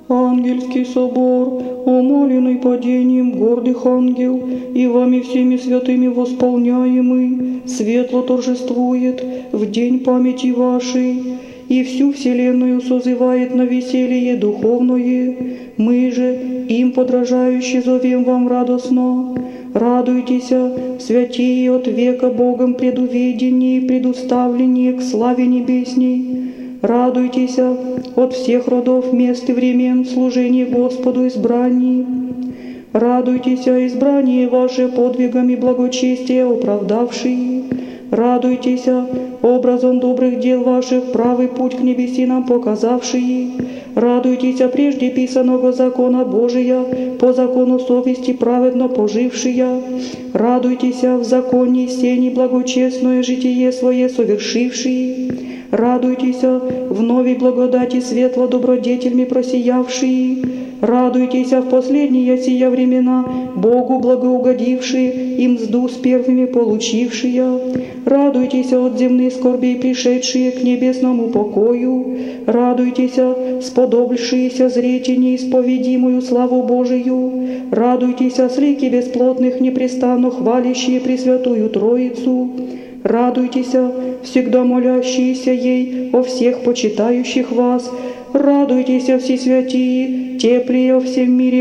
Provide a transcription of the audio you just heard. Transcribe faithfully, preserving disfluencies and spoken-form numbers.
Ангельский собор, умоленный падением гордых ангел, и вами всеми святыми восполняемый, светло торжествует в день памяти вашей, и всю вселенную созывает на веселье духовное. Мы же, им подражающие, зовем вам радостно. Радуйтесь, святие от века Богом предуведеннее и предуставленнее к славе небесней. Радуйтесь от всех родов, мест и времен служения Господу избрании. Радуйтесь, избрание ваше подвигами благочестия оправдавшие. Радуйтесь, образом добрых дел ваших правый путь к небесинам показавшие. Радуйтесь, прежде писаного закона Божия, по закону совести праведно пожившие. Радуйтесь, в законе сени благочестное житие свое совершившие. Радуйтесь, в новой благодати светло добродетельми просиявшие. Радуйтесь, в последние сия времена Богу благоугодившие и мзду с первыми получившие. Радуйтесь от земных скорбей пришедшие к небесному покою. Радуйтесь, сподобившиеся зреть неисповедимую славу Божию. Радуйтесь, с лики бесплотных непрестанно хвалящие Пресвятую Троицу. Радуйтесь, всегда молящиеся ей о всех почитающих вас. Радуйтесь, все святые, теплые во всем мире